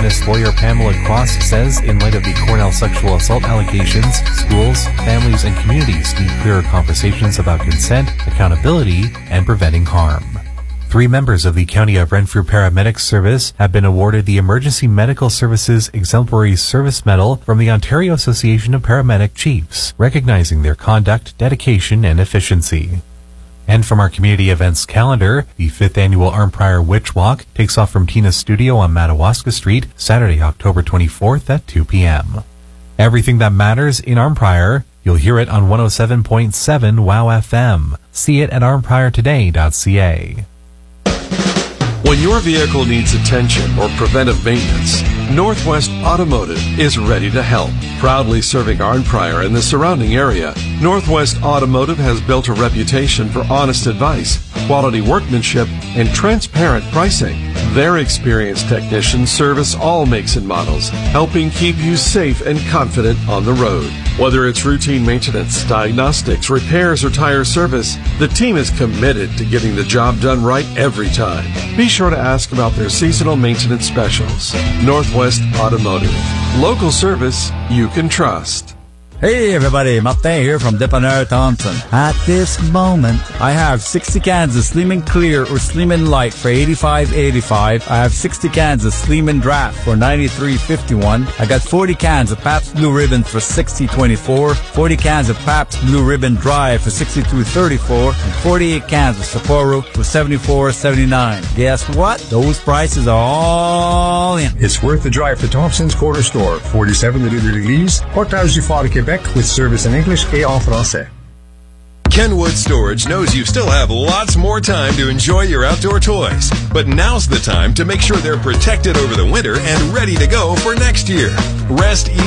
feminist lawyer Pamela Cross says in light of the Cornell sexual assault allegations, schools, families, and communities need clearer conversations about consent, accountability, and preventing harm. 3 members of the County of Renfrew Paramedics Service have been awarded the Emergency Medical Services Exemplary Service Medal from the Ontario Association of Paramedic Chiefs, recognizing their conduct, dedication, and efficiency. And from our community events calendar, the 5th annual Arnprior Witch Walk takes off from Tina's studio on Madawaska Street, Saturday, October 24th at 2 p.m. Everything that matters in Arnprior, you'll hear it on 107.7 WOW FM. See it at arnpriortoday.ca. When your vehicle needs attention or preventive maintenance, Northwest Automotive is ready to help. Proudly serving Arnprior and the surrounding area, Northwest Automotive has built a reputation for honest advice, quality workmanship, and transparent pricing. Their experienced technicians service all makes and models, helping keep you safe and confident on the road. Whether it's routine maintenance, diagnostics, repairs, or tire service, the team is committed to getting the job done right every time. Be sure to ask about their seasonal maintenance specials. Northwest Automotive. Local service you can trust. Hey everybody, Martin here from Dépanneur Thompson. At this moment, I have 60 cans of Slim and Clear or Slim and Light for $85.85. I have 60 cans of Slim and Draft for $93.51. I got 40 cans of Pabst Blue Ribbon for $60.24. 40 cans of Pabst Blue Ribbon Dry for $62.34. And 48 cans of Sapporo for $74.79. Guess what? Those prices are all in. It's worth the drive to Thompson's Corner Store, 47 Rue de l'Église, Portage-du-Fort, Québec, with service in English et en français. Kenwood Storage knows you still have lots more time to enjoy your outdoor toys, but now's the time to make sure they're protected over the winter and ready to go for next year. Rest easy.